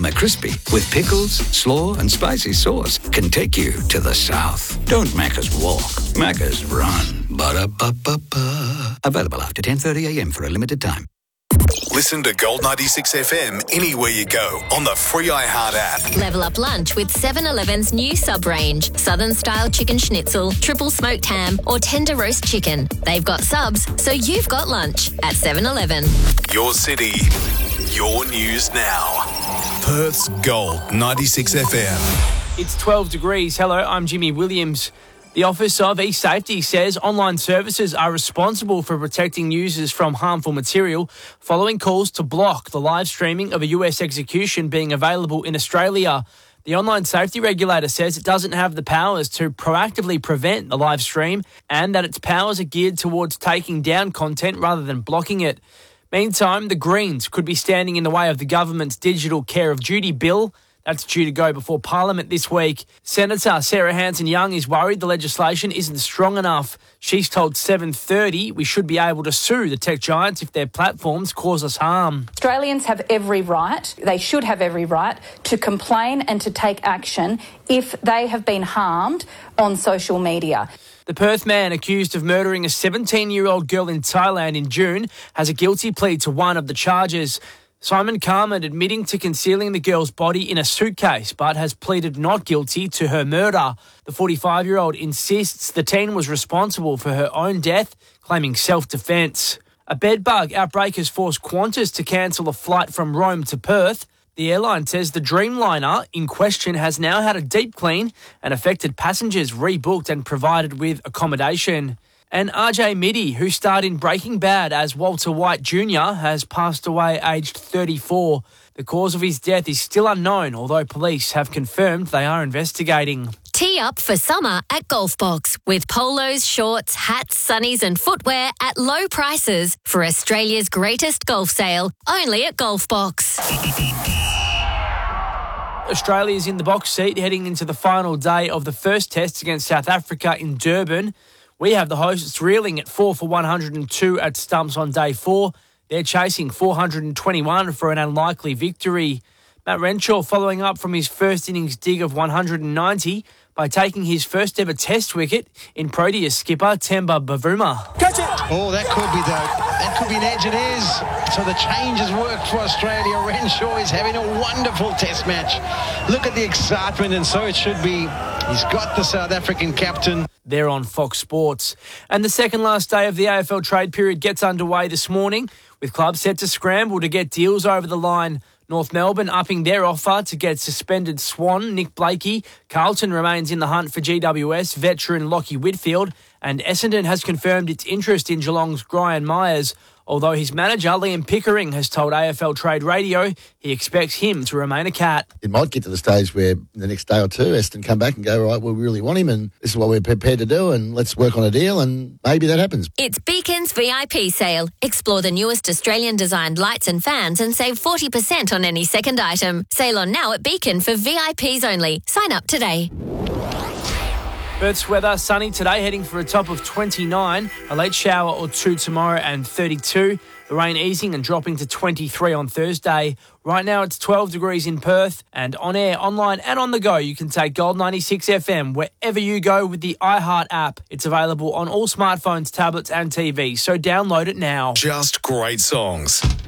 McCrispy with pickles, slaw and spicy sauce can take you to the south. Don't Macca's walk, Macca's run. Ba-da-ba-ba-ba. Available after 10:30am for a limited time. Listen to Gold 96 FM anywhere you go on the free iHeart app. Level up lunch with 7-Eleven's new sub-range. Southern-style chicken schnitzel, triple smoked ham or tender roast chicken. They've got subs, so you've got lunch at 7-Eleven. Your city, your news now. Perth's Gold 96 FM. It's 12 degrees. Hello, I'm Jimmy Williams. The Office of E-Safety says online services are responsible for protecting users from harmful material following calls to block the live streaming of a US execution being available in Australia. The online safety regulator says it doesn't have the powers to proactively prevent the live stream and that its powers are geared towards taking down content rather than blocking it. Meantime, the Greens could be standing in the way of the government's digital care of duty bill. That's due to go before Parliament this week. Senator Sarah Hanson-Young is worried the legislation isn't strong enough. She's told 7:30 we should be able to sue the tech giants if their platforms cause us harm. Australians have every right, they should have every right, to complain and to take action if they have been harmed on social media. The Perth man accused of murdering a 17-year-old girl in Thailand in June has a guilty plea to one of the charges. Simon Carman admitting to concealing the girl's body in a suitcase but has pleaded not guilty to her murder. The 45-year-old insists the teen was responsible for her own death, claiming self-defence. A bedbug outbreak has forced Qantas to cancel a flight from Rome to Perth. The airline says the Dreamliner in question has now had a deep clean and affected passengers rebooked and provided with accommodation. And RJ Middy, who starred in Breaking Bad as Walter White Jr., has passed away aged 34. The cause of his death is still unknown, although police have confirmed they are investigating. Tee up for summer at Golfbox with polos, shorts, hats, sunnies and footwear at low prices for Australia's greatest golf sale, only at Golfbox. Australia's in the box seat heading into the final day of the first test against South Africa in Durban. We have the hosts reeling at 4 for 102 at stumps on day 4. They're chasing 421 for an unlikely victory. Matt Renshaw following up from his first innings dig of 190 by taking his first ever test wicket in Proteas skipper Temba Bavuma. Catch it! Oh, that could be an edge. It is. So the change has worked for Australia. Renshaw is having a wonderful test match. Look at the excitement, and so it should be. He's got the South African captain. They're on Fox Sports. And the second last day of the AFL trade period gets underway this morning, with clubs set to scramble to get deals over the line. North Melbourne upping their offer to get suspended Swan Nick Blakey. Carlton remains in the hunt for GWS veteran Lockie Whitfield. And Essendon has confirmed its interest in Geelong's Brian Myers, although his manager, Liam Pickering, has told AFL Trade Radio he expects him to remain a Cat. It might get to the stage where the next day or two, Essendon come back and go, right, well, we really want him and this is what we're prepared to do and let's work on a deal and maybe that happens. It's Beacon's VIP sale. Explore the newest Australian-designed lights and fans and save 40% on any second item. Sale on now at Beacon for VIPs only. Sign up today. Perth's weather, sunny today, heading for a top of 29. A late shower or two tomorrow and 32. The rain easing and dropping to 23 on Thursday. Right now it's 12 degrees in Perth. And on air, online and on the go, you can take Gold 96 FM wherever you go with the iHeart app. It's available on all smartphones, tablets and TVs, so download it now. Just great songs.